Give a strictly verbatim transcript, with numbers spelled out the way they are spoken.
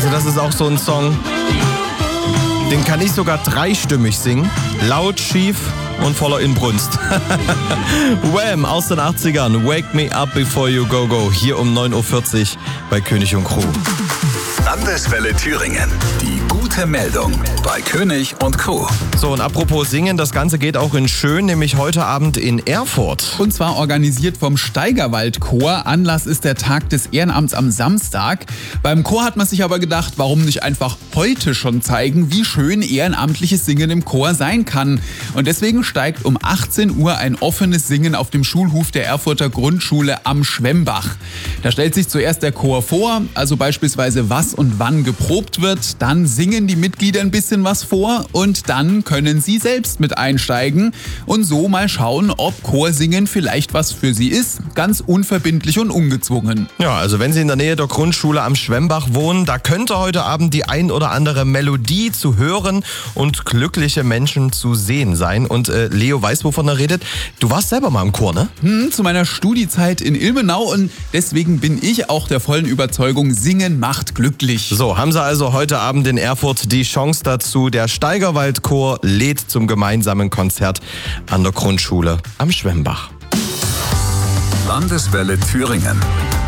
das ist auch so ein Song, den kann ich sogar dreistimmig singen. Laut, schief und voller Inbrunst. Wham! Aus den achtzigern. Wake me up before you go go. Hier um neun Uhr vierzig bei König und Crew. Landeswelle Thüringen. Die gute Meldung bei König und Crew. So, und apropos Singen, das Ganze geht auch in schön, nämlich heute Abend in Erfurt. Und zwar organisiert vom Steigerwald-Chor. Anlass ist der Tag des Ehrenamts am Samstag. Beim Chor hat man sich aber gedacht, warum nicht einfach heute schon zeigen, wie schön ehrenamtliches Singen im Chor sein kann. Und deswegen steigt um achtzehn Uhr ein offenes Singen auf dem Schulhof der Erfurter Grundschule am Schwemmbach. Da stellt sich zuerst der Chor vor, also beispielsweise was und wann geprobt wird. Dann singen die Mitglieder ein bisschen was vor und dann können sie selbst mit einsteigen und so mal schauen, ob Chorsingen vielleicht was für sie ist. Ganz unverbindlich und ungezwungen. Ja, also wenn Sie in der Nähe der Grundschule am Schwemmbach wohnen, da könnte heute Abend die ein oder andere Melodie zu hören und glückliche Menschen zu sehen sein. Und äh, Leo weiß, wovon er redet. Du warst selber mal im Chor, ne? Hm, zu meiner Studiezeit in Ilmenau und deswegen bin ich auch der vollen Überzeugung, Singen macht glücklich. So, haben Sie also heute Abend in Erfurt die Chance dazu. Der Steigerwald-Chor lädt zum gemeinsamen Konzert an der Grundschule am Schwemmbach. Landeswelle Thüringen.